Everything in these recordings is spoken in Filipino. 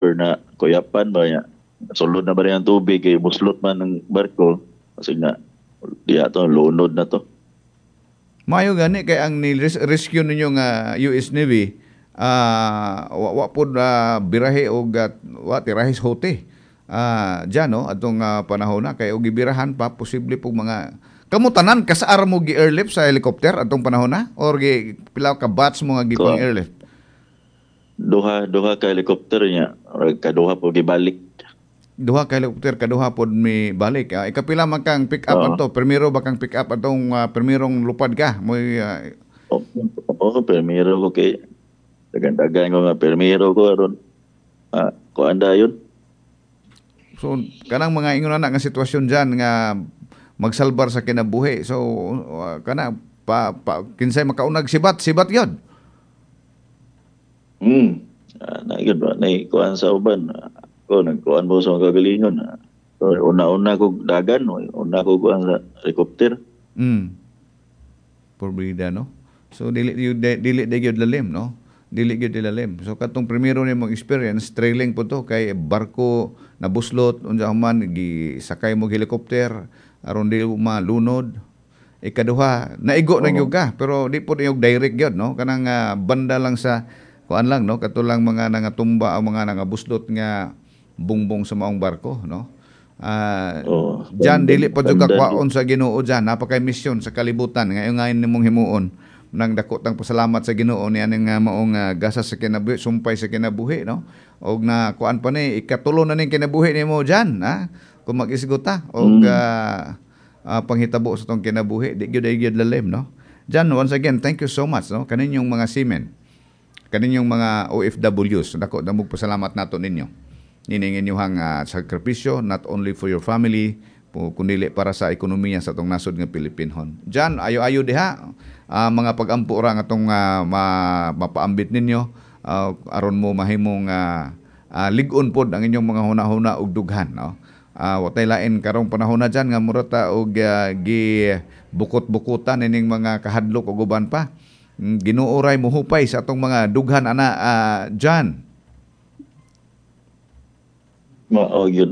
discover na kuyapan ba niya. Sulod na ba rin ang tubig, kay buslot man ng barko. Kasi nga, di ato, lunod na to. Mayo gani kay ang rescue ninyo nga US Navy wa pod birahe og wa tirahis hote. Diyan no atong panahon na kay og gibirahan pa posible pog mga kamutanan kasaar mo gi airlift sa helicopter atong panahon na or gi pila ka batch mo nga gipang airlift. Duha ka helicopter niya, or kaduha po gibalik. Duha ka helicopter kaduha pod mi balik. Ikapila man kang pick up ato, primero ba kang pick up atong primerong lupad ka mo permiro ko kay dagan ko nga permiro ko aron ko anda yun. So kanang mga ingon na nga sitwasyon diyan nga magsalbar sa kinabuhi. So kana kinsay makaunag sibat yun. Na yun ba, naikuan sa uban. Ako, nagkuan mo sa mga kagalingon. So, una ko dagan, una ko kuan sa helicopter. Porbida, no? So, dili gyud lalim, no? Dili gyud lalim. So, katong primero ni mong experience, trailing po to, kay barko na buslot, unsa man, sakay mo helicopter, aron di malunod. Ikaduha, naigo na gyud ka, pero di po yung direct gyud, no? Kanang banda lang sa kuan lang, no? Katulang mga nangatumba ang mga nangabuslot nga bungbong sa maong barko, no? Diyan dili pa jud kakwaon sa Ginoo diyan, napakay misyon sa kalibutan ngayon nimong himuon nang dakotang pasalamat sa Ginoo ni aning maong gasa sa kinabuhi, sumpay sa kinabuhi, no? Og na kuan pa ni ikatulo na ning kinabuhi nimo diyan, ha? Kung mag-isguta og panghitabo sa tong kinabuhi, di gyud lalim, no? Diyan once again, thank you so much, no? Kaninyong mga seamen, kaninyong mga OFWs, dako damog pasalamat nato ninyo. Nining inyong sakripisyo not only for your family, kundi para sa ekonomiya sa atong nasod nga Pilipinhon. Diyan ayo diha mga pag-ampo ra nga atong mapaambit ninyo aron mo mahimong lig-on pod ang inyong mga hunahuna ug dughan, no? Watay lain karong panahon na diyan nga murata og gi bukot-bukutan ining mga kahadlok ug uban pa. Ginoo ray mohupay sa atong mga dughan ana John. Yun,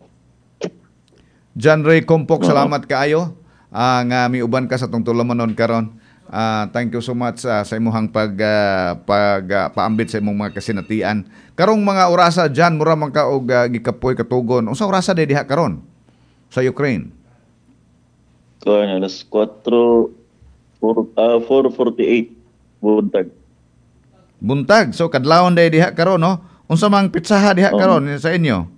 John Ray Compok, salamat kaayo nga miuban ka sa atong tulamanon karon. Thank you so much sa imong paambit sa imong mga kasinatian. Karong mga orasa John, mura man ka og gikapoy katugon. Unsa orasa diha karon sa Ukraine? Alas 4:48 buntag. So kadlawon diha karon, no? Unsa mang pitsaha diha karon sa inyo?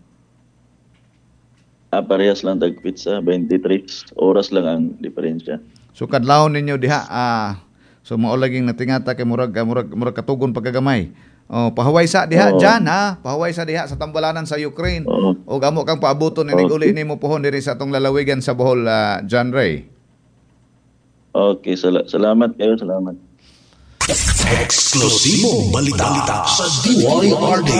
Parehas lang tag pizza, 23 oras lang ang diferensya. So kadlawon ninyo diha so mao laging natingata kay murag katugon pagkagamay. Pahuway sa diha Jan, ha? Pahuway sa diha sa tambalanan sa Ukraine. O amo kang paabuton ni uli nimo pohon diri sa atong lalawigan sa Bohol, John Ray. Okay, salamat kayo, salamat. Eksklusibong balita sa DYRD.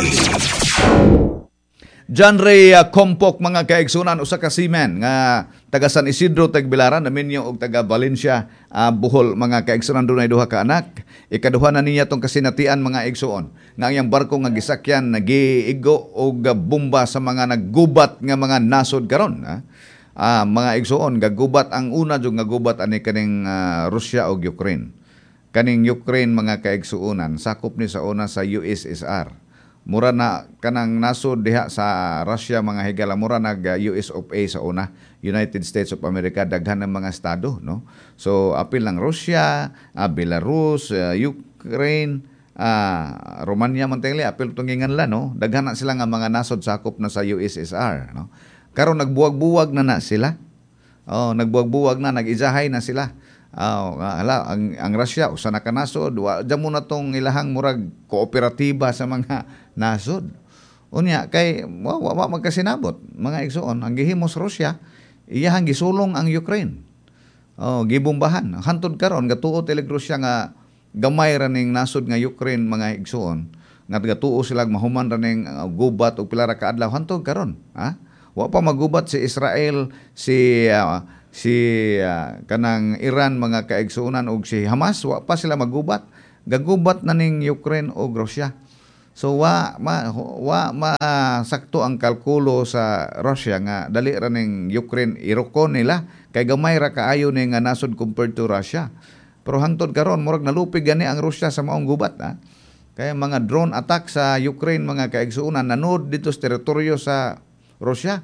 John Ray Compok, mga kaigsunan, usa ka seaman nga taga San Isidro, Tagbilaran, naminyo og taga Valencia, Bohol, mga kaigsunan, dunay duha ka anak. Ikaduha na niya tong kasinatian, mga igsuon, nga ang barko nga gisakyan nagiigo og bomba sa mga naggubat nga mga nasod karon, mga igsuon, gagubat ang una jud nga gubat ani kaning Russia og Ukraine. Kaning Ukraine, mga kaigsuonan, sakop ni sa una sa USSR. Mura na kanang nasod diha sa Russia, mga higala, mura nag US of A sa una, United States of America, daghan ng mga estado, no? So apil lang Russia, Belarus, Ukraine, Romania man tayong apil tungingan la, no? Daghan na sila nga mga nasod sakop na sa USSR, no? Karon nagbuwag-buwag na sila. Nagbuwag-buwag na, nag-izahay na sila. Ang Russia usa na ka nasod, diyan mo na tong ilahang murag kooperatiba sa mga nasod. Unya kay wa magkasinabot, mga igsoon, ang gihimos Russia iyahang gisulong ang Ukraine. Gibombahan. Hantod karon gatuo tilig Russia nga gamay ra ning nasod nga Ukraine, mga igsoon, nga gatuo sila mahuman ra ning gubat og pila ra ka adlaw hantod karon, ha? Wa pa magubat si Israel, si kanang Iran, mga kaigsuonan, og si Hamas, wa pa sila magubat. Gagubat na ning Ukraine o Russia. So wa sakto ang kalkulo sa Russia nga dali ra ning Ukraine irokon nila kay gamay ra kaayo ni nga nasod compared to Russia. Pero hangtod karon murag nalupig gani ang Russia sa maong gubat ha. Kaya mga drone attack sa Ukraine mga kaigsuonan nanood dito sa teritoryo sa Russia.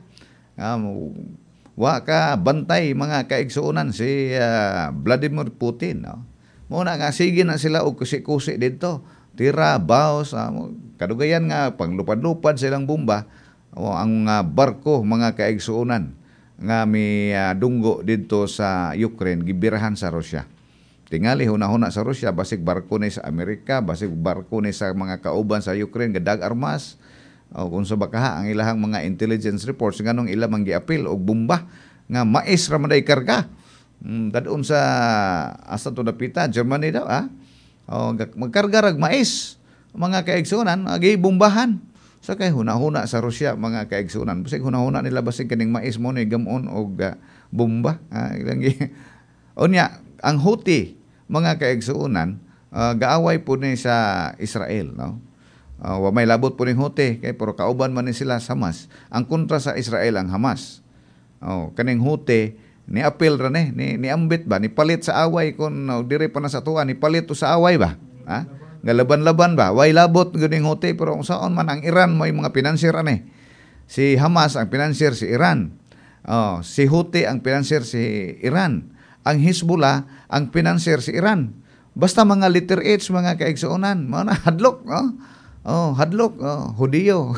Wa ka bantay mga kaigsuonan si Vladimir Putin no. Muna nga sige na sila og kusi-kusi dito. Tira, baos, kadugayan nga panglupad-lupad silang bomba ang barko mga kaigsuonan nga may dunggo dito sa Ukraine gibirahan sa Russia. Tingali hunahuna sa Russia basig barko ni sa Amerika, basig barko ni sa mga kauban sa Ukraine gadag armas. Kung sa bakaha ang ilahang mga intelligence reports nganong ila man giapil og bomba nga mais ra man day karga. Dadun sa asa to dapita Germany daw magkarga rag mais mga kaigsuonan agi bombahan so kay hunahuna sa Russia mga kaigsuonan basig hunahuna nila basig kaning mais mo ni gamon og bomba ilang unya ang Houthi mga kaigsuonan gaaway po ni sa Israel no wa may labot po ning Houthi kay pero kauban man ni sila sa Hamas ang kontra sa Israel ang Hamas kaning Houthi ni apil ra ni ambit ba ni palit sa away kun diri pa na sa tuwa ni palit to sa away ba nga laban-laban ba way labot ganing Houthi pero kung saon man ang Iran may mga financier ani si Hamas ang financier si Iran si Houthi ang financier si Iran ang Hezbollah ang financier si Iran basta mga letter H mga kaigsuonan mao na hadlok hadlok Hudiyo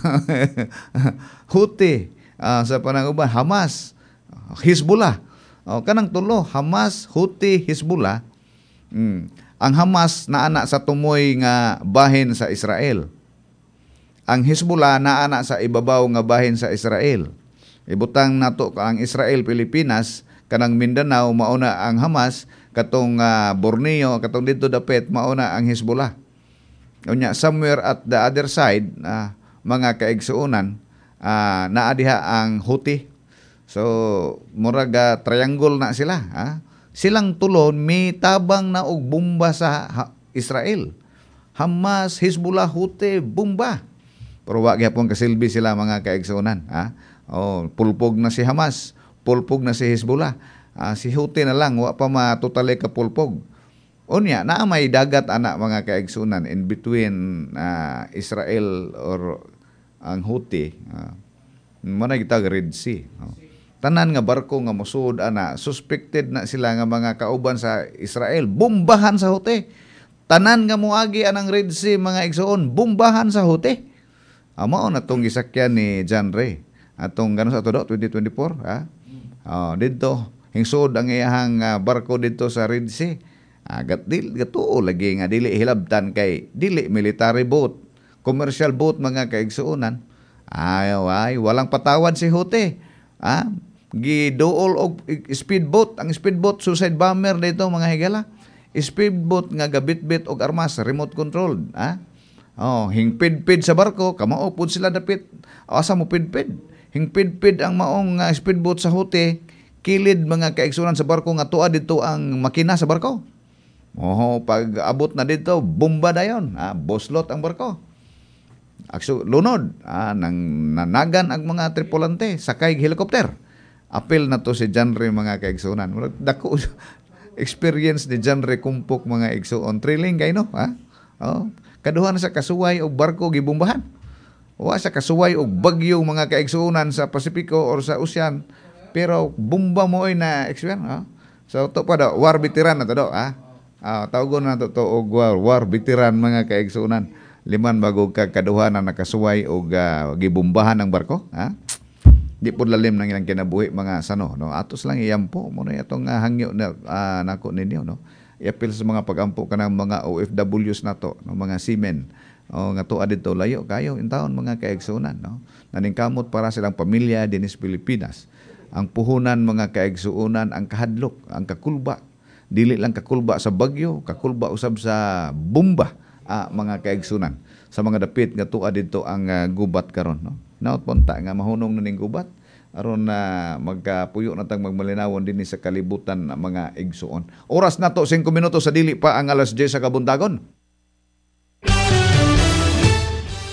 Houthi sa pananguban Hamas Hezbollah kanang tulo Hamas, Houthi, Hezbollah. Ang Hamas naana sa tumoy nga bahin sa Israel. Ang Hezbollah naana sa ibabaw nga bahin sa Israel. Ibutang nato ang Israel, Pilipinas, kanang Mindanao mauna ang Hamas, katong Borneo, katong dito dapit mauna ang Hezbollah. Unya somewhere at the other side, mga kaigsuonan, naa diha ang Houthi. So, murag triangle na sila. Silang tulon, may tabang na og bomba sa Israel. Hamas, Hezbollah, Houthi, bomba. Pero wag gyapon kasilbi sila mga kaigsuonan. Pulpog na si Hamas, pulpog na si Hezbollah. Si Houthi na lang, wa pa matutali ka pulpog. Unya, naa may dagat anak mga kaigsuonan in between Israel or ang Houthi. Muna kita Red Sea. Tanan nga barko nga mosud ana suspected na sila nga mga kauban sa Israel bombahan sa Houthi. Tanan nga moagi anang Red Sea mga igsoon bombahan sa Houthi. Mao na tong gisakyan ni John Ray atong gano sa todo 2024 didto hingsod ang iyahang barko didto sa Red Sea. Gatuo lagi nga dili hilabtan kay dili military boat, commercial boat mga kaigsuonan. Ay walang patawad si Houthi. Giduol og speedboat, ang speedboat suicide bomber dito mga higala. Speedboat nga gabitbit og armas remote controlled, hingpid-pid sa barko, kamao pud sila dapit. Asa mo pid-pid? Hingpid-pid ang maong speedboat sa Houthi, kilid mga kaigsunan sa barko nga tuwa dito ang makina sa barko. Pag abot na dito, bomba dayon, boslot ang barko. Lunod, nang nanagan ang mga tripulante sakay helicopter. Apil na to si John Ray mga kaigsuonan. Dako experience ni John Ray kumpok mga igsuon. Thrilling kay no, kaduhan sa kasuway og barko gibombahan. Wa sa kasuway og bagyo mga kaigsuonan sa Pasipiko or sa Ocean. Pero bomba mo ay na experience. So to pa daw war veteran na to daw. Tawgon na to og war veteran mga kaigsuonan. Liman bago kaduhan na nakasuway og gibombahan ng barko. Di po lalim nang ilang kinabuhi mga sano no atos lang iyampo mo na itong hangyo na nako ninyo no iapil sa mga pagampo kanang mga OFWs nato no mga seamen nga tuwa dito layo kayo in taon mga kaigsuonan no naningkamot para silang pamilya dinis Pilipinas ang puhunan mga kaigsuonan ang kahadlok ang kakulba dili lang kakulba sa bagyo kakulba usab sa bomba mga kaigsuonan sa mga dapit nga tuwa dito ang gubat karon no naot punta nga mahunong na ning gubat aron na magkapuyo na tang magmalinawon din sa kalibutan mga igsuon. Oras nato 5 minutos sa dili pa ang 10:00 sa kabuntagon.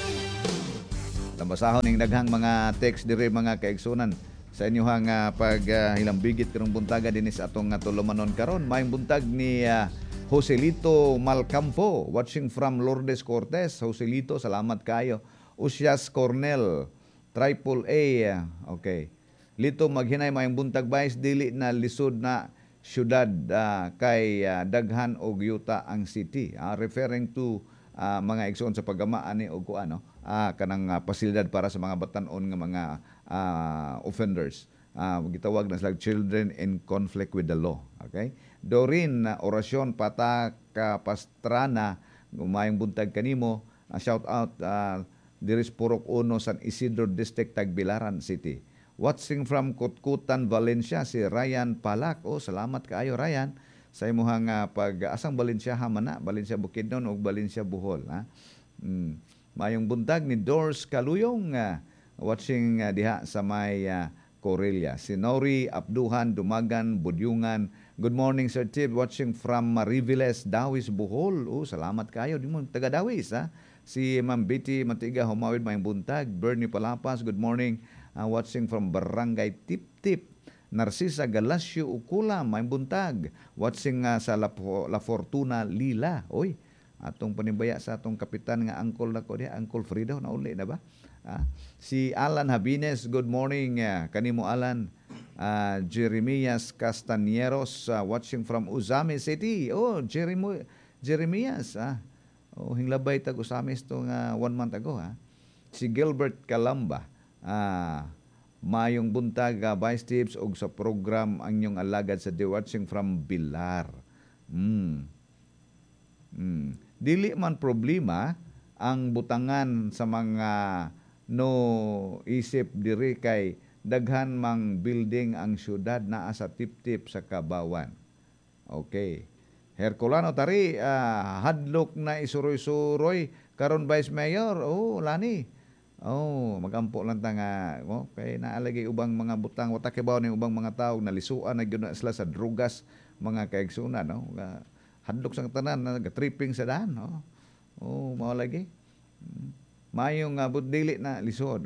basahon ning daghang mga text diri mga kaigsunan sa inyohang paghilambigit karong buntaga dinhi sa atong tulumanon karon. Maayong buntag ni Joselito Malcampo watching from Lourdes Cortez. Joselito, salamat kayo. Usyas Cornel Triple A. Okay. Lito maghinay maayong buntag bayis dili na lisod na syudad kay daghan og yuta ang city. Referring to mga igsoon sa pagama ani og kuano kanang pasilidad para sa mga batan-on nga mga offenders. Gitawag na sila children in conflict with the law. Okay? Dorin Orasyon Pataka Pastrana, gumayong buntag kanimo. Shout out diris Purok 1 San Isidro District, Tagbilaran City. Watching from Kutkutan, Valencia, si Ryan Palak. Salamat kaayo Ryan sa imong pag-asang Valencia hamana, Valencia Bukidnon ug Valencia Bohol. Mayong buntag ni Doors Kaluyong watching diha sa may Corelia. Si Nori Abduhan Dumagan Budyungan. Good morning Sir Tib, watching from Mariviles, Dawis, Bohol. Salamat kayo di mo taga Dawis Si Ma'am Betty Matiga Humawid mayong buntag. Bernie Palapas, good morning. Watching from Barangay Tip-Tip. Narcisa Galasio Ukula, may buntag. Watching sa La Fortuna Lila. Atong panibaya sa atong kapitan nga uncle na ko diha, Uncle Frido, nauli na ba? Si Alan Habines, good morning. Kanimo Alan. Jeremias Castañeros, watching from Uzame City. Jeremias. Hinglabay tag Uzame itong 1 month ago. Si Gilbert Calamba. Mayong buntag Vice Tips og sa program ang inyong alagad sa watching from Bilar. Dili man problema ang butangan sa mga no isip diri kay daghan mang building ang syudad naa sa tip-tip sa Kabawan. Okay. Herculano tari hadlok na isuroy-suroy karon Vice Mayor. Lani. Magampo lang ta nga kay naalagay ubang mga butang watakibaw ni ubang mga tawo nalisuan na gyud sila sa drugas mga kaigsunan hadlok sang tanan nagatripping sa daan mao lagi mayong dili na lisod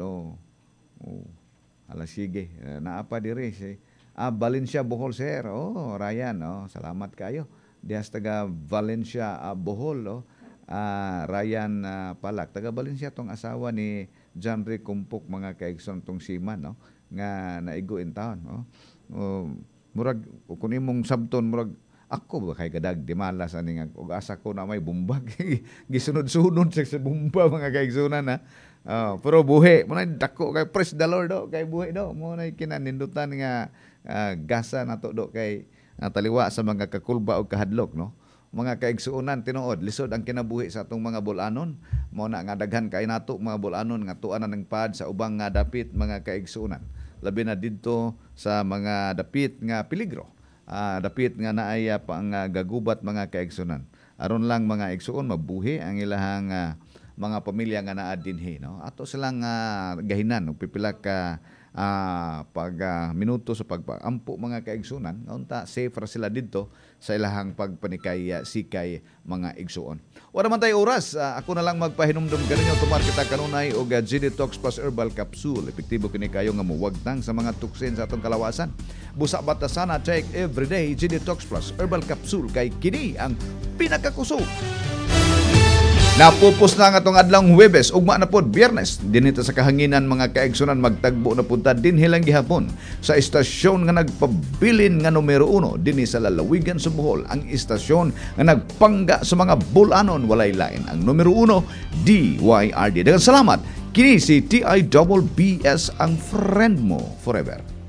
ala sige naapa diri si Valencia Bohol sir Ryan salamat kayo dias taga Valencia Bohol Ryan Palak taga Valencia tong asawa ni John Ray Kumpok mga kaigsoon tong Siman nga naigo in town murag kun imong sabton murag ako ba kay gadag di malas ani nga og asa ko na may bumbag gisunod-sunod sa bumba mga kaigsunan pero buhi mo na dako kay praise the Lord kay buhi mo na kinanindutan nga gasa nato kay taliwa sa mga kakulba o kahadlok mga kaigsuonan tinuod lisod ang kinabuhi sa atong mga bulanon mo na nga daghan kay nato mga bulanon nga tuanan ng pad sa ubang nga dapit mga kaigsuonan labi na didto sa mga dapit nga peligro dapit nga naay pang gagubat mga kaigsuonan aron lang mga igsuon mabuhi ang ilahang mga pamilya nga naa dinhi ato silang gahinan og pipila ka pag minuto sa pagpaampo mga kaigsunan unta safe ra sila didto sa ilahang pagpanikay sikay mga igsuon. Wala man tayo oras, ako na lang magpahinumdum kaninyo tumar kita kanunay og GD Talks Plus Herbal Capsule. Epektibo kini kayo nga muwagtang sa mga tuksin sa atong kalawasan. Busa batasan na check everyday GD Talks Plus Herbal Capsule kay kini ang pinakakusog. Napupos na nga itong adlang Huwebes, ugma na pod Biyernes. Dinito sa kahanginan mga kaigsunan magtagbo na punta dinhi lang gihapon sa istasyon nga nagpabilin nga numero 1 dinhi sa lalawigan sa Bohol. Ang istasyon nga nagpangga sa mga bulanon walay lain. Ang numero 1 DYRD. Daghang salamat. Kini si TIBBS ang friend mo forever.